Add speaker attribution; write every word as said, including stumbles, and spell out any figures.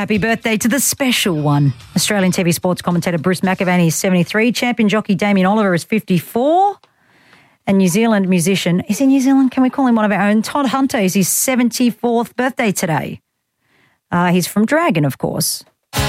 Speaker 1: happy birthday to the special one. Australian T V sports commentator Bruce McAvaney is seventy-three. Champion jockey Damien Oliver is fifty-four. And New Zealand musician, is he New Zealand? Can we call him one of our own? Todd Hunter is his seventy-fourth birthday today. Uh, he's from Dragon, of course.